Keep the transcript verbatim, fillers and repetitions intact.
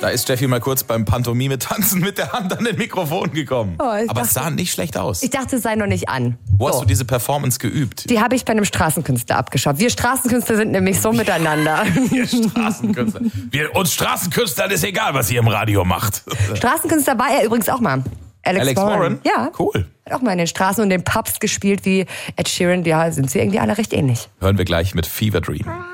Da ist Steffi mal kurz beim Pantomime-Tanzen mit der Hand an den Mikrofon gekommen. Oh, Aber dachte, es sah nicht schlecht aus. Ich dachte, es sei noch nicht an. Wo so. hast du diese Performance geübt? Die habe ich bei einem Straßenkünstler abgeschaut. Wir Straßenkünstler sind nämlich so miteinander. Wir Straßenkünstler. Wir, uns Straßenkünstlern ist egal, was ihr im Radio macht. Straßenkünstler war er übrigens auch mal. Alex, Alex Warren. Warren? Ja. Cool. Hat auch mal in den Straßen und den Pubs gespielt wie Ed Sheeran. Ja, sind sie irgendwie alle recht ähnlich. Hören wir gleich mit Fever Dream.